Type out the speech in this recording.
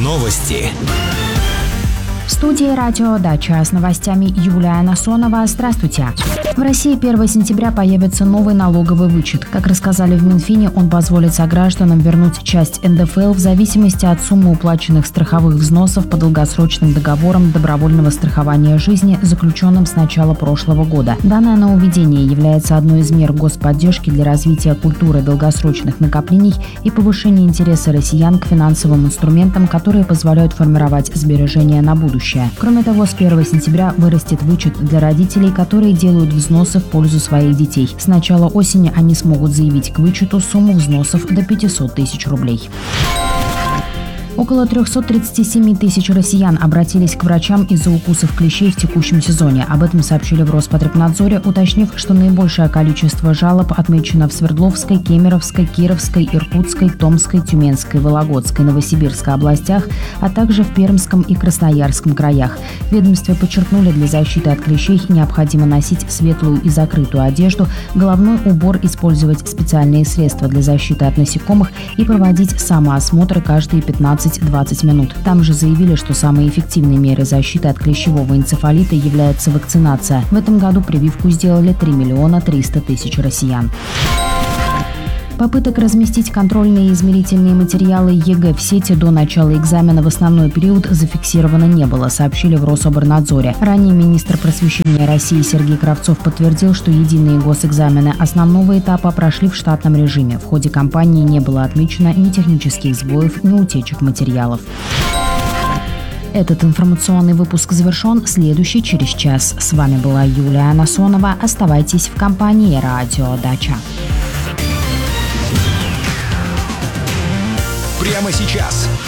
Новости. В студии «Радио Дача» с новостями Юлия Насонова. Здравствуйте. В России 1 сентября появится новый налоговый вычет. Как рассказали в Минфине, он позволит согражданам вернуть часть НДФЛ в зависимости от суммы уплаченных страховых взносов по долгосрочным договорам добровольного страхования жизни, заключенным с начала прошлого года. Данное нововведение является одной из мер господдержки для развития культуры долгосрочных накоплений и повышения интереса россиян к финансовым инструментам, которые позволяют формировать сбережения на будущее. Кроме того, с 1 сентября вырастет вычет для родителей, которые делают взносы в пользу своих детей. С начала осени они смогут заявить к вычету сумму взносов до 500 тысяч рублей. Около 337 тысяч россиян обратились к врачам из-за укусов клещей в текущем сезоне. Об этом сообщили в Роспотребнадзоре, уточнив, что наибольшее количество жалоб отмечено в Свердловской, Кемеровской, Кировской, Иркутской, Томской, Тюменской, Вологодской, Новосибирской областях, а также в Пермском и Красноярском краях. В ведомстве подчеркнули, для защиты от клещей необходимо носить светлую и закрытую одежду, головной убор, использовать специальные средства для защиты от насекомых и проводить самоосмотры каждые 15-20 минут. Там же заявили, что самой эффективной мерой защиты от клещевого энцефалита является вакцинация. В этом году прививку сделали 3 300 000 россиян. Попыток разместить контрольные и измерительные материалы ЕГЭ в сети до начала экзамена в основной период зафиксировано не было, сообщили в Рособорнадзоре. Ранее министр просвещения России Сергей Кравцов подтвердил, что единые госэкзамены основного этапа прошли в штатном режиме. В ходе кампании не было отмечено ни технических сбоев, ни утечек материалов. Этот информационный выпуск завершен, следующий через час. С вами была Юлия Насонова. Оставайтесь в компании «Радио Дача». Прямо сейчас.